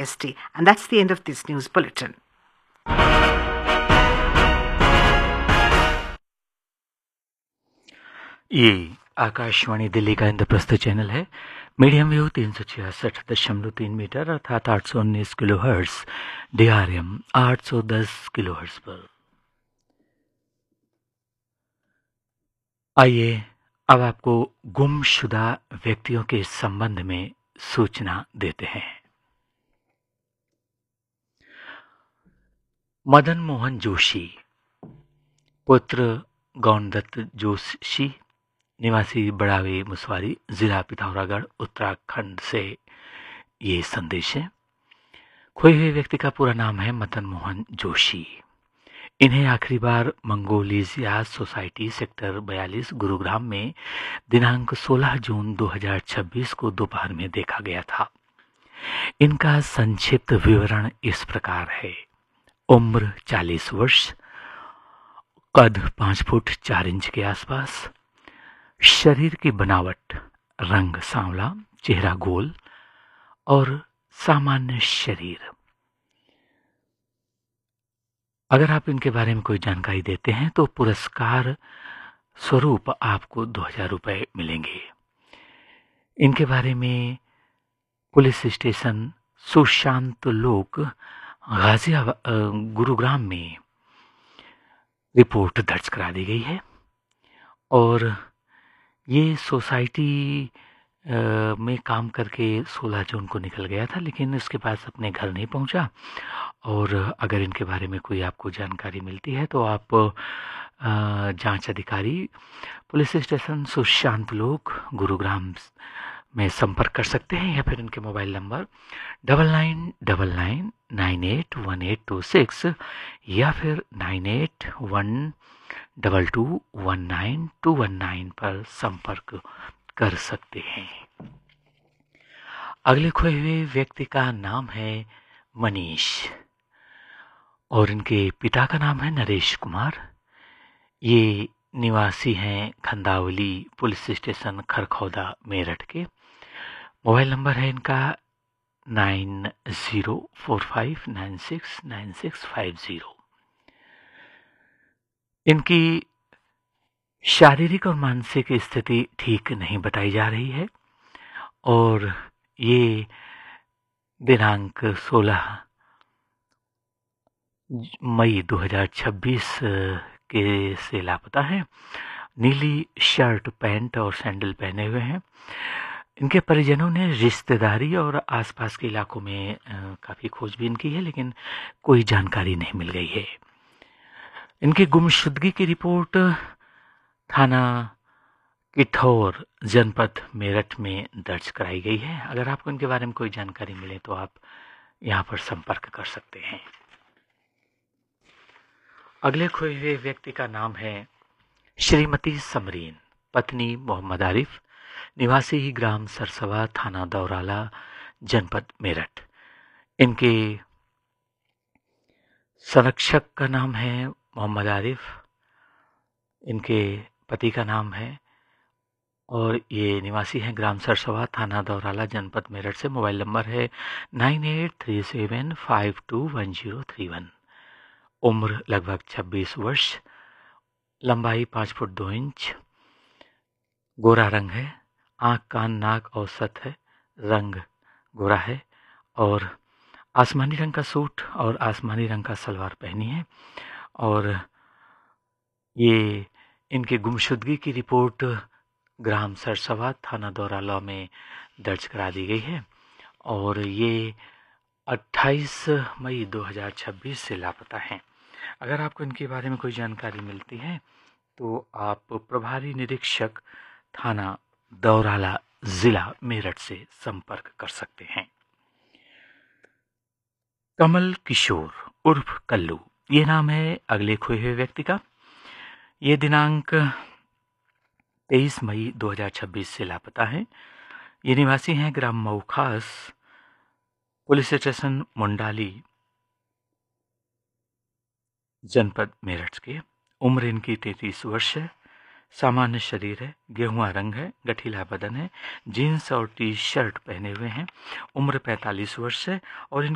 honesty. And that's the end of this news bulletin. ये आकाशवाणी दिल्ली का Indraprastha channel है। Medium wave 366.3 metre अर्थात 819 kilohertz, DRM 810 kilohertz पर। आइए अब आपको गुमशुदा व्यक्तियों के संबंध में सूचना देते हैं। मदन मोहन जोशी पुत्र गौनदत्त जोशी निवासी बड़ावे मुसवारी, जिला पिथौरागढ़, उत्तराखंड से ये संदेश है। खोए हुए व्यक्ति का पूरा नाम है मदन मोहन जोशी। इन्हें आखिरी बार मंगोलिया सोसाइटी सेक्टर 42 गुरुग्राम में दिनांक 16 जून 2026 को दोपहर में देखा गया था। इनका संक्षिप्त विवरण इस प्रकार है। उम्र 40 वर्ष, कद 5 फुट 4 इंच के आसपास, शरीर की बनावट रंग सांवला, चेहरा गोल और सामान्य शरीर। अगर आप इनके बारे में कोई जानकारी देते हैं तो पुरस्कार स्वरूप आपको 2000 रुपये मिलेंगे। इनके बारे में पुलिस स्टेशन सुशांत लोक गाजियाबाद गुरुग्राम में रिपोर्ट दर्ज करा दी गई है और ये सोसाइटी में काम करके 16 जून को निकल गया था, लेकिन इसके पास अपने घर नहीं पहुंचा। और अगर इनके बारे में कोई आपको जानकारी मिलती है तो आप जांच अधिकारी पुलिस स्टेशन सुशांत लोक गुरुग्राम में संपर्क कर सकते हैं या फिर इनके मोबाइल नंबर 9999981826 या फिर 9812219219 पर संपर्क कर सकते हैं। अगले खोए हुए व्यक्ति का नाम है मनीष और इनके पिता का नाम है नरेश कुमार। ये निवासी हैं खंदावली पुलिस स्टेशन खरखौदा मेरठ के। मोबाइल नंबर है इनका 9045969650। इनकी शारीरिक और मानसिक स्थिति ठीक नहीं बताई जा रही है और ये दिनांक 16 मई 2026 के से लापता है। नीली शर्ट, पैंट और सैंडल पहने हुए हैं। इनके परिजनों ने रिश्तेदारी और आसपास के इलाकों में काफ़ी खोजबीन की है, लेकिन कोई जानकारी नहीं मिल गई है। इनकी गुमशुदगी की रिपोर्ट थाना किठौर जनपद मेरठ में दर्ज कराई गई है। अगर आपको इनके बारे में कोई जानकारी मिले तो आप यहाँ पर संपर्क कर सकते हैं। अगले खोए हुए व्यक्ति का नाम है श्रीमती समरीन, पत्नी मोहम्मद आरिफ, निवासी ग्राम सरसवा, थाना दौराला, जनपद मेरठ। इनके संरक्षक का नाम है मोहम्मद आरिफ, इनके पति का नाम है और ये निवासी हैं ग्राम सरसवा, थाना दौराला, जनपद मेरठ से। मोबाइल नंबर है 9837521031। उम्र लगभग 26 वर्ष, लंबाई 5 फुट 2 इंच, गोरा रंग है, आँख कान नाक औसत है, रंग गोरा है और आसमानी रंग का सूट और आसमानी रंग का सलवार पहनी है। और ये इनके गुमशुदगी की रिपोर्ट ग्राम सरसवा, थाना दौराला में दर्ज करा दी गई है और ये 28 मई 2026 से लापता हैं। अगर आपको इनके बारे में कोई जानकारी मिलती है तो आप प्रभारी निरीक्षक थाना दौराला, जिला मेरठ से संपर्क कर सकते हैं। कमल किशोर उर्फ कल्लू, ये नाम है अगले खोए हुए व्यक्ति का। ये दिनांक 23 मई 2026 से लापता है। ये निवासी हैं ग्राम मऊखास, पुलिस स्टेशन मुंडाली, जनपद मेरठ के। उम्र इनकी 33 वर्ष है, सामान्य शरीर है, गेहुआ रंग है, गठीला बदन है, जीन्स और टी शर्ट पहने हुए हैं। उम्र 45 वर्ष है और